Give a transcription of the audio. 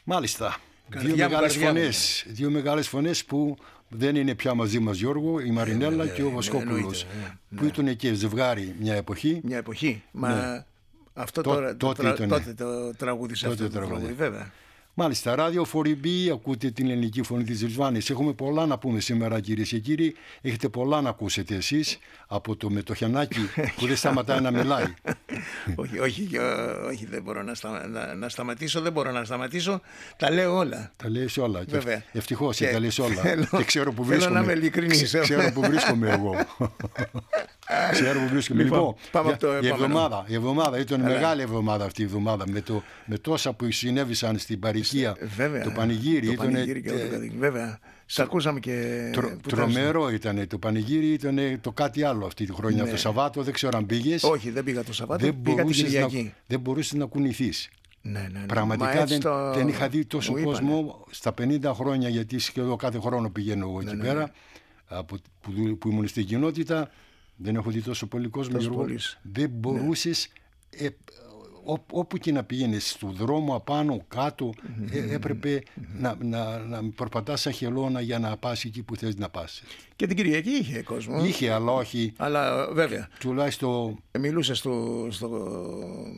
Μάλιστα. Καρδιά Δύο μεγάλες φωνές που δεν είναι πια μαζί μας, Γιώργο, η Μαρινέλα και ο Βοσκόπουλος, που ήταν και ζευγάρι μια εποχή. Μια εποχή. Μα αυτό τότε το τραγούδισε αυτό το τραγούδι, βέβαια. Μάλιστα, ράδιο 4B, ακούτε την ελληνική φωνή της Ρισβάνης. Έχουμε πολλά να πούμε σήμερα, κυρίες και κύριοι. Έχετε πολλά να ακούσετε εσείς από το Μετοχιανάκι που δεν σταματάει να μιλάει. όχι, δεν μπορώ να σταματήσω, δεν μπορώ να σταματήσω. Τα λέω όλα. Τα λες όλα. Ευτυχώς, τα λες όλα. Και ξέρω που βρίσκομαι. Θέλω να είμαι ειλικρινής. Ξέρω που βρίσκομαι εγώ. Ξέρω που βρίσκομαι. Λοιπόν, πάμε από το η εβδομάδα ήταν μεγάλη εβδομάδα αυτή η εβδομάδα με τόσα που συνέβησαν στην παροικία. Το πανηγύρι. Βέβαια. Σ' ακούσαμε και. Τρομερό ήταν το πανηγύρι, ήταν το κάτι άλλο αυτή τη χρονιά. Ναι. Το Σαββάτο, δεν ξέρω αν πήγες. Όχι, δεν πήγα το Σαββάτο. Πήγα την Κυριακή. Δεν μπορούσες να κουνηθείς. Ναι. Πραγματικά δεν είχα δει τόσο κόσμο στα 50 χρόνια, γιατί σχεδόν κάθε χρόνο πηγαίνω εγώ εκεί πέρα, που ήμουν στην κοινότητα. Δεν έχω δει τόσο πολύ κόσμο. Δεν μπορούσες. Όπου και να πηγαίνεις, στον δρόμο, απάνω, κάτω, έπρεπε να περπατάς σαν χελώνα για να πας εκεί που θες να πας. Και την Κυριακή είχε κόσμο. Είχε, αλλά όχι. Αλλά βέβαια. Τουλάχιστον. Μιλούσε στο